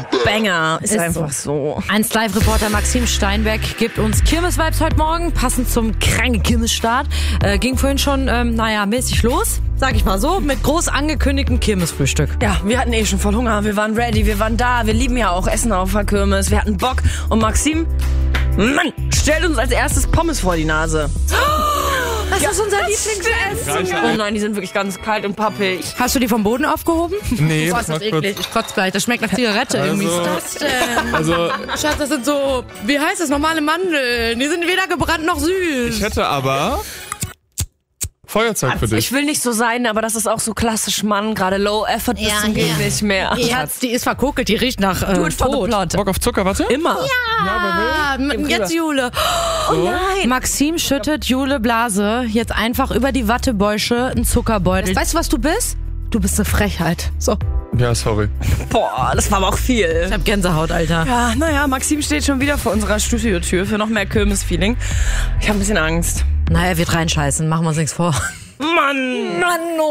Banger. Ist einfach so. 1Live-Reporter Maxim Steinberg gibt uns Kirmes-Vibes heute Morgen, passend zum kranken Kirmesstart. Ging vorhin schon, mäßig los, sag ich mal so, mit groß angekündigtem Kirmesfrühstück. Ja, wir hatten schon voll Hunger, wir waren ready, wir waren da, wir lieben ja auch Essen auf der Kirmes, wir hatten Bock und Maxim, Mann, stellt uns als erstes Pommes vor die Nase. Das ist unser Lieblingsessen. Oh nein, die sind wirklich ganz kalt und pappig. Hast du die vom Boden aufgehoben? Nee, Boah, ist das eklig. Ich kotze gleich. Das schmeckt nach Zigarette irgendwie. Was ist das denn? Also, Schatz, das sind so, wie heißt das, normale Mandeln. Die sind weder gebrannt noch süß. ich hätte aber Feuerzeug für dich. Ich will nicht so sein, aber das ist auch so klassisch Mann, gerade Low Effort bis zum geht nicht mehr. Schatz, die ist verkokelt, die riecht nach Do it for the Tod. plot. Bock auf Zucker, warte? Immer. Jetzt Jule. Oh nein. Maxim schüttet Jule Blase jetzt einfach über die Wattebäusche einen Zuckerbeutel. Weißt du, was du bist? Du bist eine Frechheit. So. Ja, sorry. Boah, das war aber auch viel. Ich hab Gänsehaut, Alter. Ja, naja, Maxim steht schon wieder vor unserer Studiotür für noch mehr Kirmes-Feeling. Ich habe ein bisschen Angst. Naja, wird reinscheißen, machen wir uns nichts vor. Mann! Mann,